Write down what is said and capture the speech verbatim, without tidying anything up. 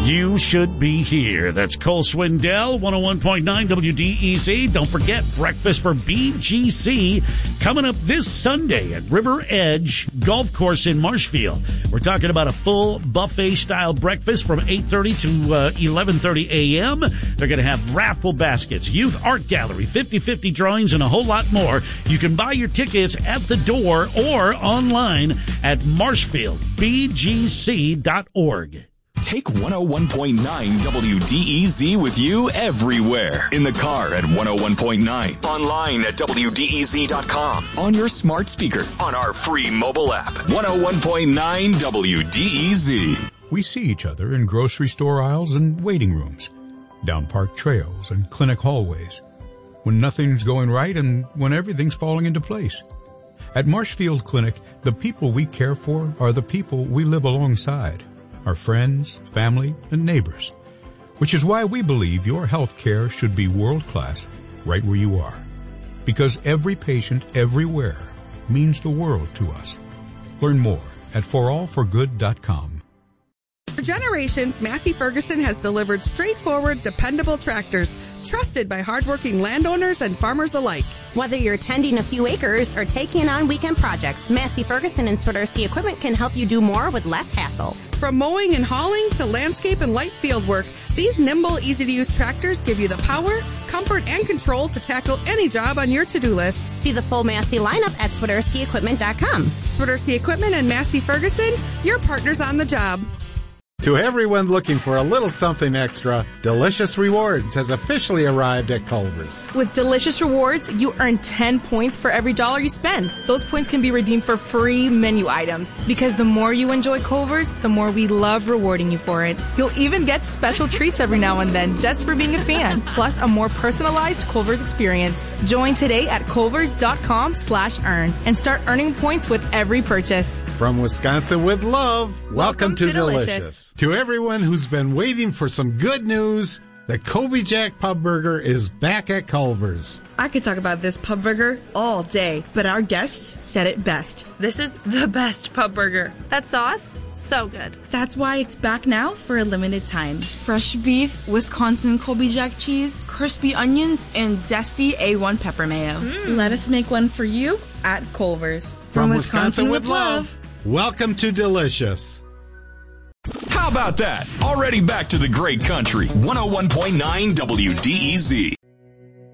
You should be here. That's Cole Swindell, one oh one point nine W D E Z. Don't forget, breakfast for B G C coming up this Sunday at River Edge Golf Course in Marshfield. We're talking about a full buffet-style breakfast from eight thirty to uh, eleven thirty a.m. They're going to have raffle baskets, youth art gallery, fifty-fifty drawings, and a whole lot more. You can buy your tickets at the door or online at marshfield b g c dot org. Take one oh one point nine W D E Z with you everywhere. In the car at one oh one point nine. Online at W D E Z dot com. On your smart speaker. On our free mobile app. one oh one point nine W D E Z. We see each other in grocery store aisles and waiting rooms. Down park trails and clinic hallways. When nothing's going right and when everything's falling into place. At Marshfield Clinic, the people we care for are the people we live alongside. Our friends, family, and neighbors. Which is why we believe your health care should be world-class right where you are. Because every patient everywhere means the world to us. Learn more at for all for good dot com. For generations, Massey Ferguson has delivered straightforward, dependable tractors, trusted by hardworking landowners and farmers alike. Whether you're tending a few acres or taking on weekend projects, Massey Ferguson and Swiderski Equipment can help you do more with less hassle. From mowing and hauling to landscape and light field work, these nimble, easy-to-use tractors give you the power, comfort, and control to tackle any job on your to-do list. See the full Massey lineup at Swiderski Equipment dot com. Swiderski Equipment and Massey Ferguson, your partners on the job. To everyone looking for a little something extra, Delicious Rewards has officially arrived at Culver's. With Delicious Rewards, you earn ten points for every dollar you spend. Those points can be redeemed for free menu items. Because the more you enjoy Culver's, the more we love rewarding you for it. You'll even get special treats every now and then just for being a fan, plus a more personalized Culver's experience. Join today at culvers dot com slash earn and start earning points with every purchase. From Wisconsin with love, welcome, welcome to, to Delicious. Delicious. To everyone who's been waiting for some good news, the Colby Jack Pub Burger is back at Culver's. I could talk about this pub burger all day, but our guests said it best. This is the best pub burger. That sauce, so good. That's why it's back now for a limited time. Fresh beef, Wisconsin Colby Jack cheese, crispy onions, and zesty A one pepper mayo. Mm. Let us make one for you at Culver's. From, From Wisconsin, Wisconsin with love, welcome to Delicious. How about that? Already back to the great country. one oh one point nine W D E Z.